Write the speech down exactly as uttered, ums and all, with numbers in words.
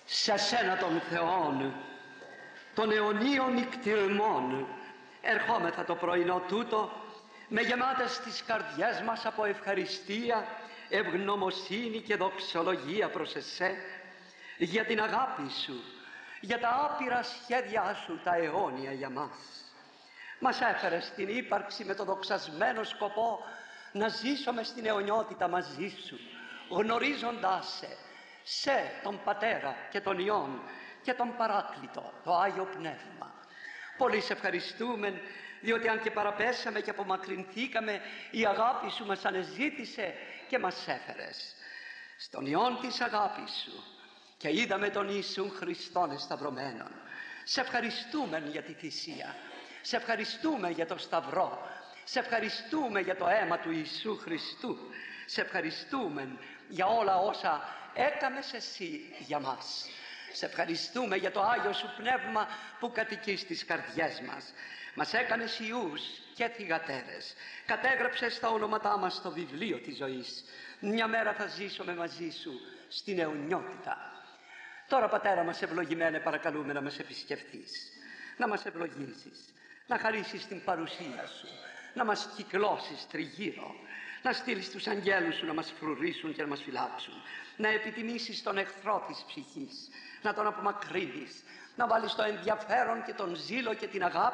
Σε σένα των Θεών, των αιωνίων νικτυρμών, ερχόμεθα το πρωινό τούτο με γεμάτες τις καρδιές μας από ευχαριστία, ευγνωμοσύνη και δοξολογία προς εσέ, για την αγάπη σου, για τα άπειρα σχέδιά σου τα αιώνια για μας. Μας έφερες στην ύπαρξη με το δοξασμένο σκοπό να ζήσουμε στην αιωνιότητα μαζί σου, γνωρίζοντάς σε, σε τον Πατέρα και τον Υιόν και τον Παράκλητο, το Άγιο Πνεύμα. Πολύ σε ευχαριστούμε, διότι αν και παραπέσαμε και απομακρυνθήκαμε, η αγάπη σου μας ανεζήτησε και μας έφερες στον Υιόν της αγάπης σου και είδαμε τον Ιησούν Χριστόν εσταυρωμένον. Σε ευχαριστούμε για τη θυσία, σε ευχαριστούμε για το Σταυρό, σε ευχαριστούμε για το αίμα του Ιησού Χριστού, σε ευχαριστούμε για όλα όσα έκαμες εσύ για μας. Σε ευχαριστούμε για το Άγιο Σου Πνεύμα που κατοικεί στις καρδιές μας. Μας έκανες Υιούς και θυγατέρες. Κατέγραψες τα ονόματά μας στο βιβλίο της ζωής. Μια μέρα θα ζήσουμε μαζί Σου στην αιωνιότητα. Τώρα, Πατέρα μας ευλογημένε, παρακαλούμε να μας επισκεφθείς, να μας ευλογήσεις, να χαρίσεις την παρουσία Σου, να μας κυκλώσεις τριγύρω, να στείλεις τους αγγέλους Σου να μας φρουρήσουν και να μας φυλάξουν, να επιτιμήσεις τον εχθρό της ψυχής, να τον απομακρύνεις, να βάλεις το ενδιαφέρον και τον ζήλο και την αγάπη